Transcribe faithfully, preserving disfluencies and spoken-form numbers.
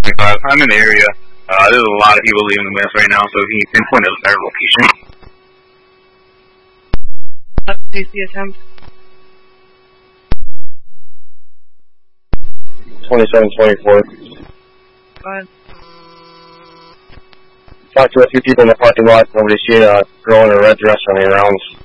twenty-five. I'm in the area. Uh, there's a lot of people leaving the west right now, so if you can pinpoint a better location. D C attempt. twenty-seven twenty-four. Go ahead. Talked to a few people in the parking lot. Nobody's seen a girl in a red dress running around.